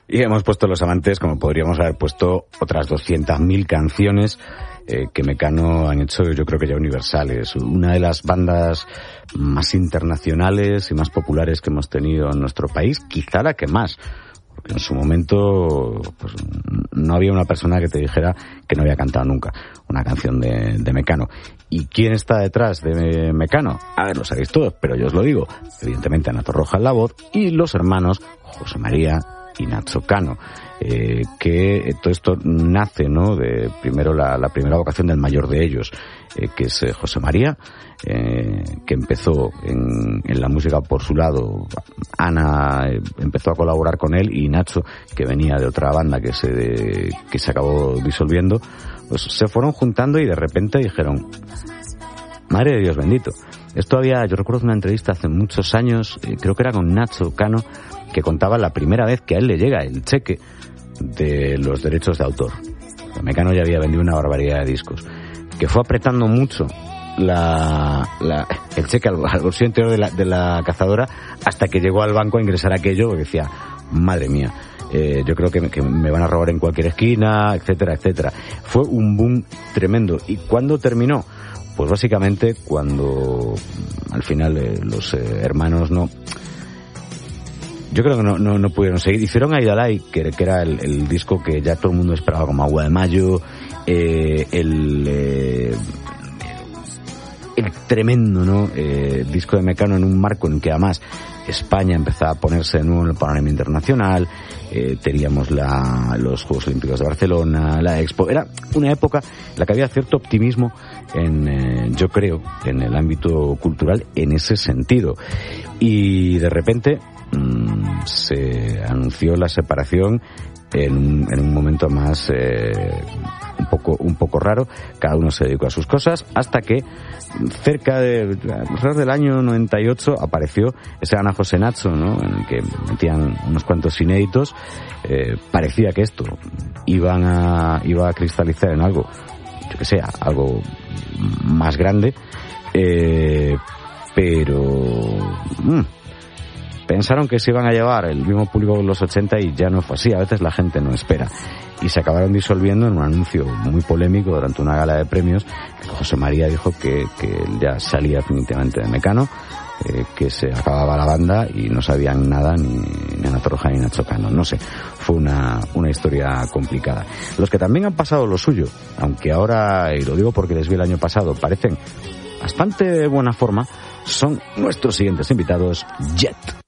Y hemos puesto Los Amantes, como podríamos haber puesto otras 200.000 canciones que Mecano han hecho, yo creo que ya universales. Una de las bandas más internacionales y más populares que hemos tenido en nuestro país, quizá la que más. Porque en su momento pues no había una persona que te dijera que no había cantado nunca una canción de Mecano. ¿Y quién está detrás de Mecano? A ver, lo sabéis todos, pero yo os lo digo. Evidentemente Ana Torroja en la voz y los hermanos José María y Nacho Cano, que todo esto nace, ¿no?, de primero la primera vocación del mayor de ellos, que es José María, que empezó en la música por su lado. Ana empezó a colaborar con él, y Nacho, que venía de otra banda que se acabó disolviendo, pues se fueron juntando y de repente dijeron, madre de Dios bendito. Yo recuerdo una entrevista hace muchos años, creo que era con Nacho Cano, que contaba la primera vez que a él le llega el cheque de los derechos de autor. Mecano ya había vendido una barbaridad de discos, que fue apretando mucho el cheque al bolsillo interior de la cazadora, hasta que llegó al banco a ingresar aquello, porque decía, madre mía, yo creo que me van a robar en cualquier esquina, etcétera, etcétera. Fue un boom tremendo. ¿Y cuándo terminó? Pues básicamente cuando al final los hermanos yo creo que no pudieron seguir. Hicieron Aidalay, que era el disco que ya todo el mundo esperaba como agua de mayo, el tremendo, ¿no?, disco de Mecano, en un marco en que además España empezaba a ponerse de nuevo en el panorama internacional. Teníamos los Juegos Olímpicos de Barcelona, la Expo. Era una época en la que había cierto optimismo yo creo, en el ámbito cultural en ese sentido. Y de repente se anunció la separación en un momento más un poco raro. Cada uno se dedicó a sus cosas, hasta que alrededor del año 98 apareció ese Ana José Nacho, ¿no?, en el que metían unos cuantos inéditos. Parecía que esto iba a cristalizar en algo, yo que sé, algo más grande, pero pensaron que se iban a llevar el mismo público de los 80 y ya no fue así. A veces la gente no espera. Y se acabaron disolviendo en un anuncio muy polémico durante una gala de premios. José María dijo que ya salía definitivamente de Mecano, que se acababa la banda y no sabían nada ni Ana Torroja ni Nacho Cano. No sé, fue una historia complicada. Los que también han pasado lo suyo, aunque ahora, y lo digo porque les vi el año pasado, parecen bastante buena forma, son nuestros siguientes invitados, Jet.